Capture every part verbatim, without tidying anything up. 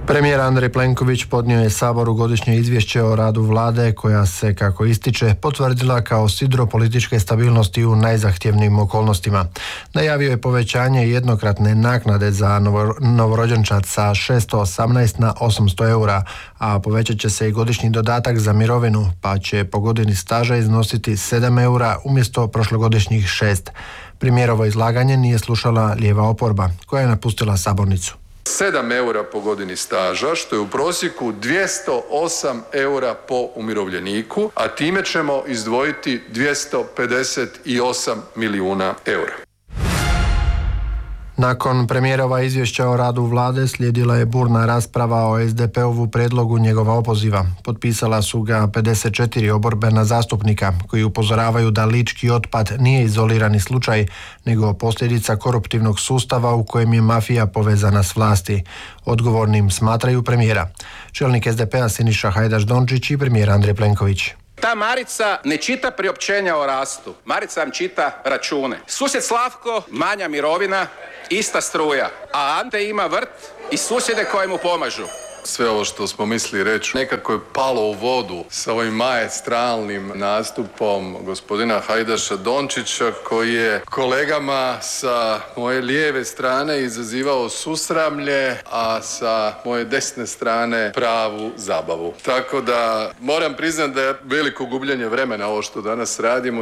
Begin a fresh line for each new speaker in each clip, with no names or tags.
Premijer Andrej Plenković podnio je Saboru godišnje izvješće o radu vlade koja se, kako ističe, potvrdila kao sidro političke stabilnosti u najzahtjevnijim okolnostima. Najavio je povećanje jednokratne naknade za novorođenčad sa šesto osamnaest na osamsto eura, a povećat će se i godišnji dodatak za mirovinu, pa će po godini staža iznositi sedam eura umjesto prošlogodišnjih šest. Premijerovo izlaganje nije slušala lijeva oporba, koja je napustila sabornicu.
sedam eura po godini staža, što je u prosjeku dvjesto osam eura po umirovljeniku, a time ćemo izdvojiti dvjesto pedeset osam milijuna eura.
Nakon premijerova izvješća o radu vlade slijedila je burna rasprava o es de pe-ovu predlogu njegova opoziva. Potpisala su ga pedeset četiri oporbena zastupnika koji upozoravaju da lički otpad nije izolirani slučaj, nego posljedica koruptivnog sustava u kojem je mafija povezana s vlasti. Odgovornim smatraju premijera. Čelnik es de pe-a Siniša Hajdaš Dončić i premijer Andrej Plenković.
Ta Marica ne čita priopćenja o rastu. Marica vam čita račune. Susjed Slavko, manja mirovina, ista struja. A Ante ima vrt i susjede koji mu pomažu.
Sve ovo što smo mislili reći nekako je palo u vodu sa ovim maestralnim nastupom gospodina Hajdaša Dončića, koji je kolegama sa moje lijeve strane izazivao susramlje, a sa moje desne strane pravu zabavu. Tako da moram priznati da je veliko gubljenje vremena ovo što danas radimo.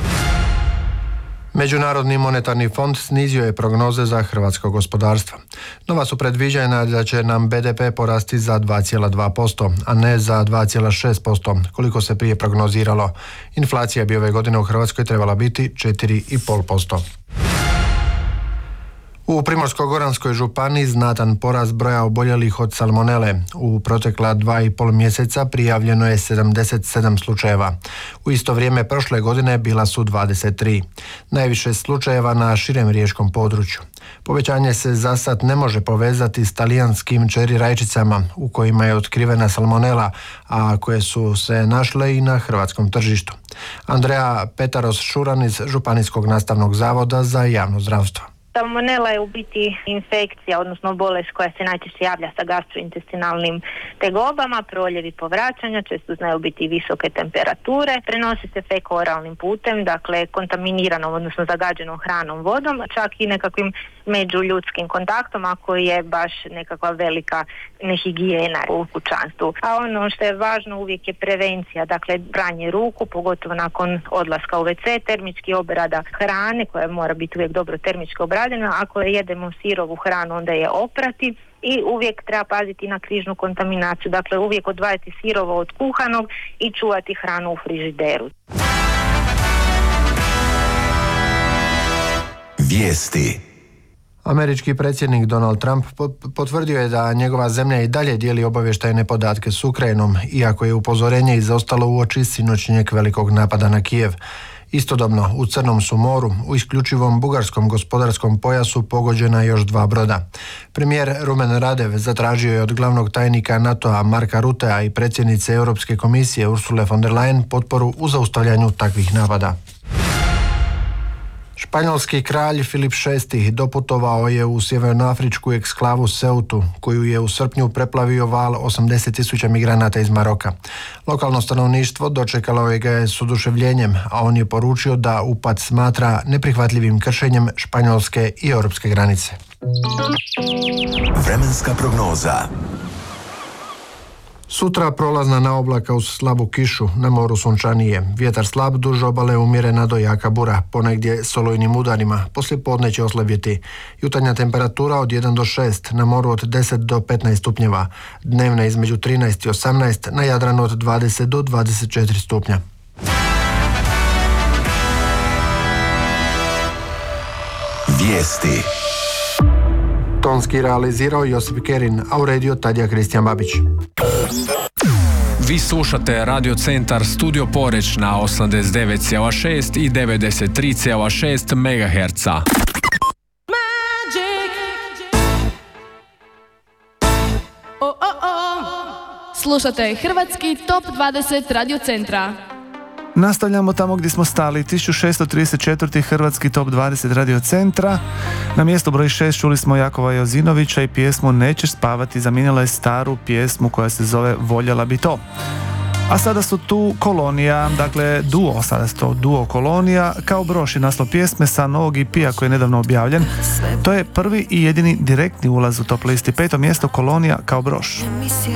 Međunarodni monetarni fond snizio je prognoze za hrvatsko gospodarstvo. Nova su predviđena da će nam be de pe porasti za dva zarez dva posto, a ne za dva zarez šest posto, koliko se prije prognoziralo. Inflacija bi ove godine u Hrvatskoj trebala biti četiri zarez pet posto. U Primorsko-goranskoj županiji znatan porast broja oboljelih od salmonele. U protekla dva i pol mjeseca prijavljeno je sedamdeset sedam slučajeva. U isto vrijeme prošle godine bila su dvadeset tri. Najviše slučajeva na širem riječkom području. Povećanje se za sad ne može povezati s talijanskim čeri rajčicama u kojima je otkrivena salmonela, a koje su se našle i na hrvatskom tržištu. Andrea Petaros-Šuran iz Županijskog nastavnog zavoda za javno zdravstvo.
Salmonela je u biti infekcija, odnosno bolest koja se najčešće javlja sa gastrointestinalnim tegobama, proljevi povraćanja, često znaju biti visoke temperature, prenosi se feko-oralnim putem, dakle kontaminiranom, odnosno zagađenom hranom, vodom, čak i nekakvim međuljudskim kontaktom ako je baš nekakva velika nehigijena u kućanstvu. A ono što je važno uvijek je prevencija, dakle pranje ruku, pogotovo nakon odlaska u ve ce, termički obrada hrane koja mora biti uvijek dobro termički obradena. Ako jedemo sirovu hranu, onda je oprati i uvijek treba paziti na križnu kontaminaciju. Dakle, uvijek odvajati sirovo od kuhanog i čuvati hranu u frižideru.
Vijesti. Američki predsjednik Donald Trump potvrdio je da njegova zemlja i dalje dijeli obavještajne podatke s Ukrajinom, iako je upozorenje izostalo uoči sinoćnjeg velikog napada na Kijev. Istodobno, u Crnom su moru, u isključivom bugarskom gospodarskom pojasu pogođena još dva broda. Premijer Rumen Radev zatražio je od glavnog tajnika NATO-a Marka Rutea i predsjednice Europske komisije Ursule von der Leyen potporu u zaustavljanju takvih napada. Španjolski kralj Filip šesti doputovao je u sjevernoafričku eksklavu Ceutu, koju je u srpnju preplavio val osamdeset tisuća migranata iz Maroka. Lokalno stanovništvo dočekalo je ga je s oduševljenjem, a on je poručio da upad smatra neprihvatljivim kršenjem španjolske i europske granice.
Vremenska prognoza.
Sutra prolazna naoblaka uz slabu kišu, na moru sunčanije. Vjetar slab, duž obale umjerena do jaka bura, ponegdje s olujnim udarima. Poslije podne će oslabjeti. Jutarnja temperatura od jedan do šest, na moru od deset do petnaest stupnjeva. Dnevna između trinaest i osamnaest, na Jadranu od dvadeset do dvadeset četiri stupnja.
Vijesti.
Tonski realizirao Josip Kerin, a uredio Tadija Kristijan Babić.
Vi slušate Radio Centar Studio Poreć na osamdeset devet zarez šest i devedeset tri zarez šest megaherca.
Slušate hrvatski top dvadeset Radio Centra. Nastavljamo tamo gdje smo stali. tisuću šesto trideset četiri. Hrvatski top dvadeset Radio Centra. Na mjestu broj šest čuli smo Jakova Jozinovića i pjesmu Nećeš spavati. Zamijenila je staru pjesmu koja se zove Voljela bi to. A sada su tu Kolonija, dakle duo, sada su to duo Kolonija, Kao broš je naslov pjesme sa novog E P-a koji je nedavno objavljen. To je prvi i jedini direktni ulaz u top listi. Peto mjesto Kolonija, Kao broš.
Emisija